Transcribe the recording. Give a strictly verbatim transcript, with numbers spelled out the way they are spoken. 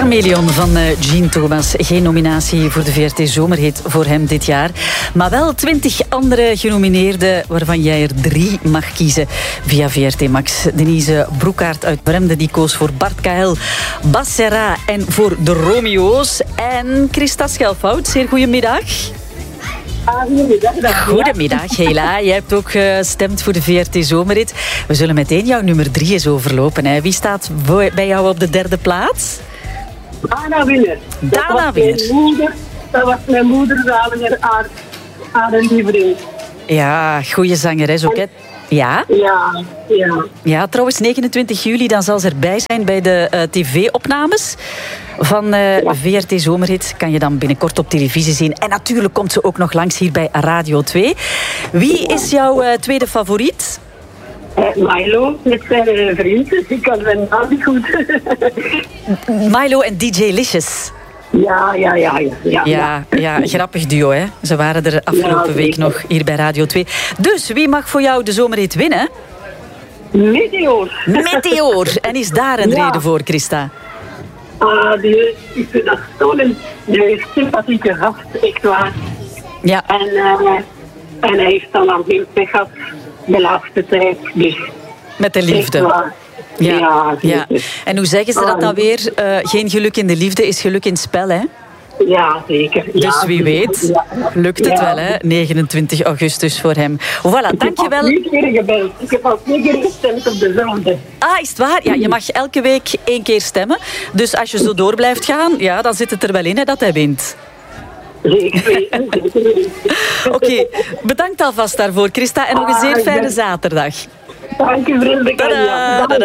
Chameleon van uh, Jean Thomas. Geen nominatie voor de V R T Zomerhit voor hem dit jaar. Maar wel twintig andere genomineerden, waarvan jij er drie mag kiezen via V R T Max. Denise Broekaert uit Bremde, die koos voor Bart K L, Bas Serra en voor de Romeo's. En Christa Schelfhout, zeer goedemiddag. Ah, goedemiddag. Goedemiddag, Hela. Jij hebt ook gestemd voor de V R T Zomerhit. We zullen meteen jouw nummer drie eens overlopen. Hè. Wie staat bij jou op de derde plaats? Dana Winner. Dana Winner. Dat was mijn moeder, zaliger haar, haar lievering. Ja, goede zangeres ook, hè? Ja? Ja, ja. Ja, trouwens, negenentwintig juli dan zal ze erbij zijn bij de uh, tv-opnames van uh, ja. V R T Zomerhit. Kan je dan binnenkort op televisie zien. En natuurlijk komt ze ook nog langs hier bij Radio twee. Wie is jouw uh, tweede favoriet? Uh, Milo, met zijn uh, vriend. Ik kan zijn naam niet goed. Milo en D J Licious. Ja, ja, ja, ja. Ja, ja, ja, grappig duo, hè. Ze waren er afgelopen ja, week nog hier bij Radio twee. Dus, wie mag voor jou de Zomerhit winnen? Meteor. Meteor. En is daar een ja. reden voor, Christa? Uh, die, ik vind dat zo'n een sympathieke gast, echt waar. Ja. En, uh, en hij heeft dan aan veel pech gehad de laatste tijd. Dus met de liefde. Ja, ja, ja. En hoe zeggen ze dat dan weer? Uh, geen geluk in de liefde is geluk in het spel, hè? Ja, zeker. Ja, dus wie weet, ja. lukt het ja. wel, hè? negenentwintig augustus voor hem. Voilà, dankjewel. Ik heb al twee keer gebeld. Ik heb al twee keer gestemd op dezelfde. Ah, is het waar? Ja, je mag elke week één keer stemmen. Dus als je zo door blijft gaan, ja, dan zit het er wel in, hè, dat hij wint. Zeker. Oké, okay, bedankt alvast daarvoor, Christa. En nog een zeer fijne zaterdag. Dank je, vriendelijk.